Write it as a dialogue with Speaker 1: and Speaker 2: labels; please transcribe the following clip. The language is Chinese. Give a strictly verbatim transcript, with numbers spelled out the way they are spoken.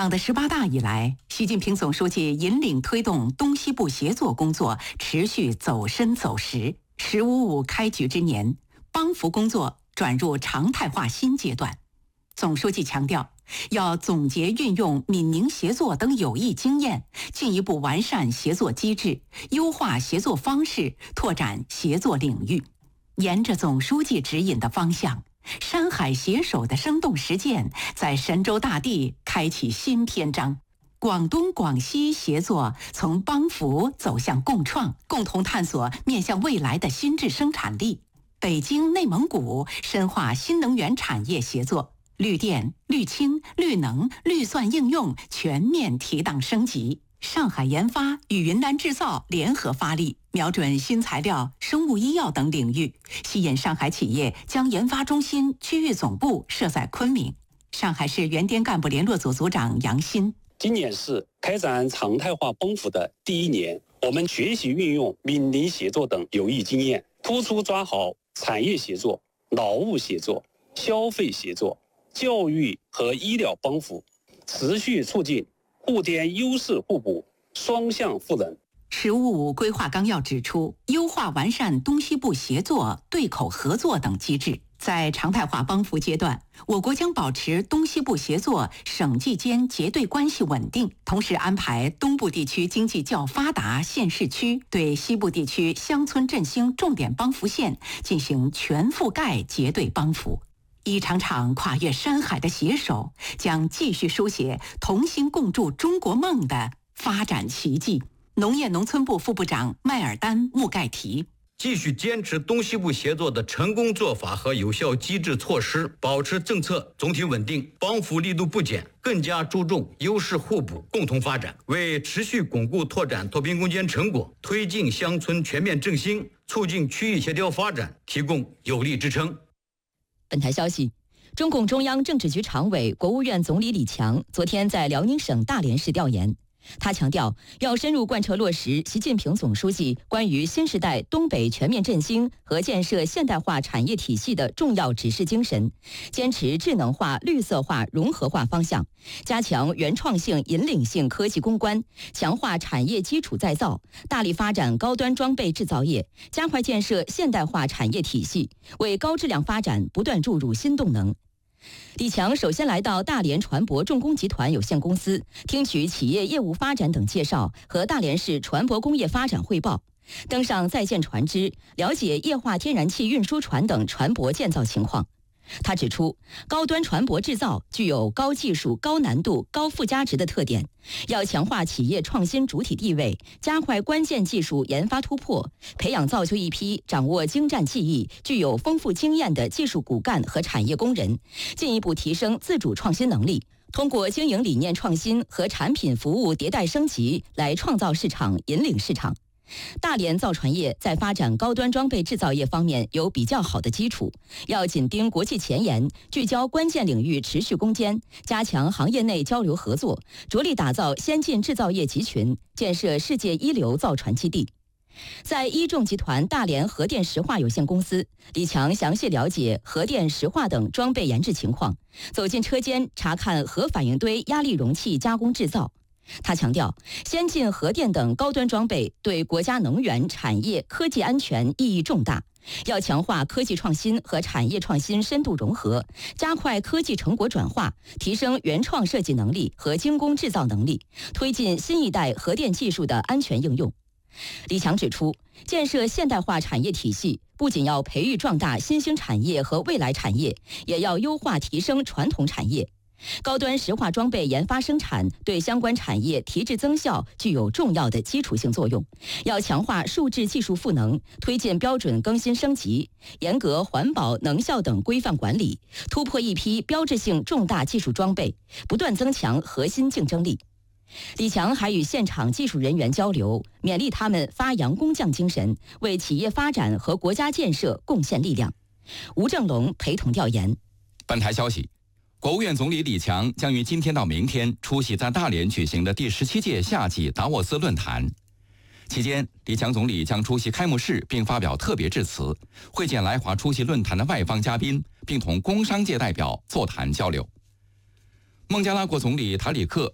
Speaker 1: 党的十八大以来，习近平总书记引领推动东西部协作工作持续走深走实。十五五开局之年，帮扶工作转入常态化新阶段。总书记强调，要总结运用闽宁协作等有益经验，进一步完善协作机制，优化协作方式，拓展协作领域。沿着总书记指引的方向，山海携手的生动实践在神州大地开启新篇章。广东广西协作从帮扶走向共创，共同探索面向未来的新质生产力。北京内蒙古深化新能源产业协作，绿电、绿氢、绿能、绿算应用全面提档升级。上海研发与云南制造联合发力，瞄准新材料、生物医药等领域，吸引上海企业将研发中心区域总部设在昆明。上海市原滇干部联络组组长杨鑫：
Speaker 2: 今年是开展常态化帮扶的第一年，我们学习运用闽宁协作等有益经验，突出抓好产业协作、劳务协作、消费协作、教育和医疗帮扶，持续促进沪滇优势互补、双向赋能。
Speaker 1: 十五五规划纲要指出，优化完善东西部协作、对口合作等机制。在常态化帮扶阶段，我国将保持东西部协作省际间结对关系稳定，同时安排东部地区经济较发达县市区对西部地区乡村振兴重点帮扶县进行全覆盖结对帮扶。一场场跨越山海的携手，将继续书写同心共筑中国梦的发展奇迹。农业农村部副部长麦尔丹·穆盖提：
Speaker 3: 继续坚持东西部协作的成功做法和有效机制措施，保持政策总体稳定，帮扶力度不减，更加注重优势互补、共同发展，为持续巩固拓展脱贫攻坚成果、推进乡村全面振兴、促进区域协调发展提供有力支撑。
Speaker 4: 本台消息，中共中央政治局常委、国务院总理李强昨天在辽宁省大连市调研。他强调，要深入贯彻落实习近平总书记关于新时代东北全面振兴和建设现代化产业体系的重要指示精神，坚持智能化、绿色化、融合化方向，加强原创性、引领性科技攻关，强化产业基础再造，大力发展高端装备制造业，加快建设现代化产业体系，为高质量发展不断注入新动能。李强首先来到大连船舶重工集团有限公司，听取企业业务发展等介绍和大连市船舶工业发展汇报，登上在建船只，了解液化天然气运输船等船舶建造情况。他指出，高端船舶制造具有高技术、高难度、高附加值的特点，要强化企业创新主体地位，加快关键技术研发突破，培养造就一批掌握精湛技艺、具有丰富经验的技术骨干和产业工人，进一步提升自主创新能力，通过经营理念创新和产品服务迭代升级来创造市场、引领市场。大连造船业在发展高端装备制造业方面有比较好的基础，要紧盯国际前沿，聚焦关键领域持续攻坚，加强行业内交流合作，着力打造先进制造业集群，建设世界一流造船基地。在一众集团大连核电石化有限公司，李强详细了解核电石化等装备研制情况，走进车间查看核反应堆压力容器加工制造。他强调，先进核电等高端装备对国家能源、产业、科技安全意义重大，要强化科技创新和产业创新深度融合，加快科技成果转化，提升原创设计能力和精工制造能力，推进新一代核电技术的安全应用。李强指出，建设现代化产业体系，不仅要培育壮大新兴产业和未来产业，也要优化提升传统产业。高端石化装备研发生产对相关产业提质增效具有重要的基础性作用，要强化数质技术赋能，推进标准更新升级，严格环保、能效等规范管理，突破一批标志性重大技术装备，不断增强核心竞争力。李强还与现场技术人员交流，勉励他们发扬工匠精神，为企业发展和国家建设贡献力量。吴正龙陪同调研。
Speaker 5: 本台消息，国务院总理李强将于今天到明天出席在大连举行的第十七届夏季达沃斯论坛。期间，李强总理将出席开幕式并发表特别致辞，会见来华出席论坛的外方嘉宾，并同工商界代表座谈交流。孟加拉国总理塔里克